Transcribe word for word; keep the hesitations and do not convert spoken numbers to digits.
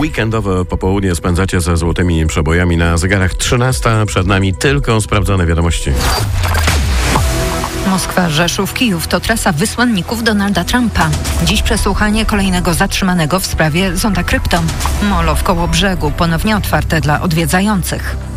weekendowe popołudnie spędzacie ze złotymi przebojami na zegarach. trzynasta, przed nami tylko sprawdzone wiadomości. Moskwa, Rzeszów, Kijów to trasa wysłanników Donalda Trumpa. Dziś przesłuchanie kolejnego zatrzymanego w sprawie zonda Krypton. Molo w Kołobrzegu ponownie otwarte dla odwiedzających.